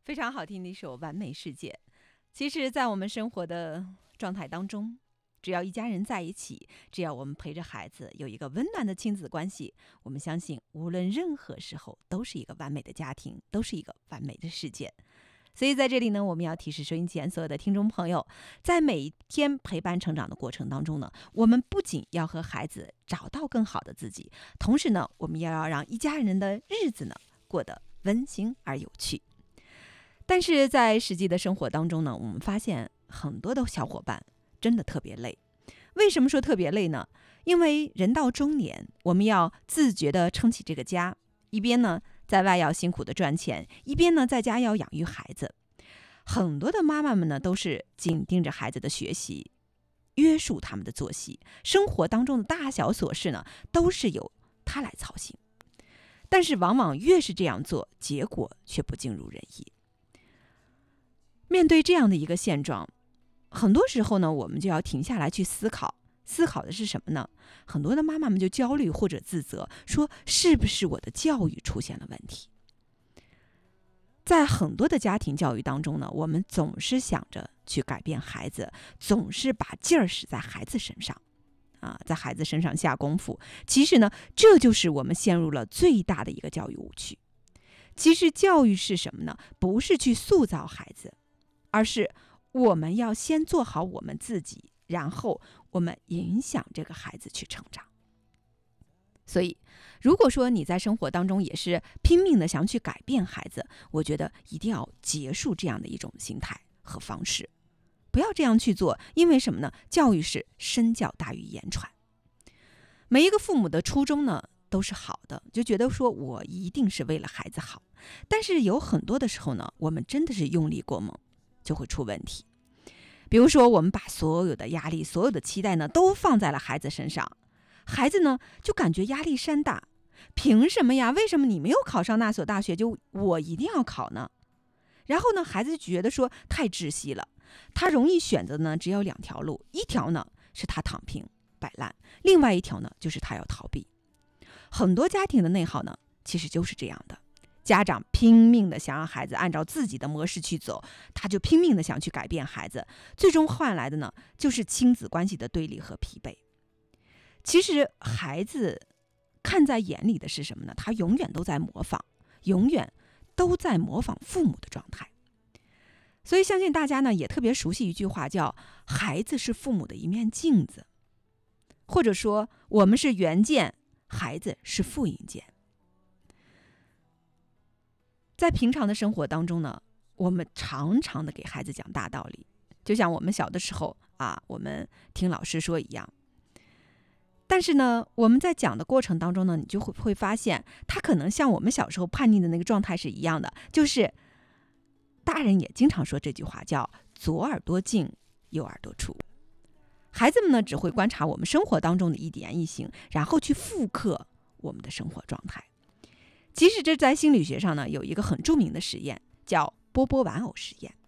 非常好听的一首《完美世界》。其实在我们生活的状态当中，只要一家人在一起，只要我们陪着孩子有一个温暖的亲子关系，我们相信无论任何时候都是一个完美的家庭，都是一个完美的世界。所以在这里呢，我们要提示收音机前所有的听众朋友，在每一天陪伴成长的过程当中呢，我们不仅要和孩子找到更好的自己，同时呢，我们要让一家人的日子呢过得温馨而有趣。但是在实际的生活当中呢，我们发现很多的小伙伴真的特别累。为什么说特别累呢？因为人到中年，我们要自觉地撑起这个家，一边呢在外要辛苦的赚钱，一边呢在家要养育孩子。很多的妈妈们呢都是紧盯着孩子的学习，约束他们的作息，生活当中的大小琐事呢都是由他来操心。但是往往越是这样做，结果却不尽如人意。面对这样的一个现状，很多时候呢，我们就要停下来去思考的是什么呢？很多的妈妈们就焦虑或者自责，说是不是我的教育出现了问题？在很多的家庭教育当中呢，我们总是想着去改变孩子，总是把劲儿使在孩子身上，在孩子身上下功夫。其实呢，这就是我们陷入了最大的一个教育误区。其实教育是什么呢？不是去塑造孩子，而是我们要先做好我们自己，然后我们影响这个孩子去成长。所以如果说你在生活当中也是拼命的想去改变孩子，我觉得一定要结束这样的一种心态和方式，不要这样去做。因为什么呢？教育是身教大于言传。每一个父母的初衷呢都是好的，就觉得说我一定是为了孩子好，但是有很多的时候呢，我们真的是用力过猛，就会出问题。比如说我们把所有的压力，所有的期待呢都放在了孩子身上，孩子呢就感觉压力山大，凭什么呀？为什么你没有考上那所大学，就我一定要考呢？然后呢，孩子就觉得说太窒息了，他容易选择呢只有两条路，一条呢是他躺平摆烂，另外一条呢就是他要逃避。很多家庭的内耗呢其实就是这样的，家长拼命的想让孩子按照自己的模式去走，他就拼命的想去改变孩子，最终换来的呢就是亲子关系的对立和疲惫。其实孩子看在眼里的是什么呢？他永远都在模仿，永远都在模仿父母的状态。所以相信大家呢也特别熟悉一句话，叫孩子是父母的一面镜子，或者说我们是原件，孩子是复印件。在平常的生活当中呢，我们常常的给孩子讲大道理，就像我们小的时候我们听老师说一样。但是呢，我们在讲的过程当中呢，你就会发现，他可能像我们小时候叛逆的那个状态是一样的，就是大人也经常说这句话，叫左耳朵进，右耳朵出。孩子们呢，只会观察我们生活当中的一点一行，然后去复刻我们的生活状态。其实这在心理学上呢，有一个很著名的实验，叫波波玩偶实验。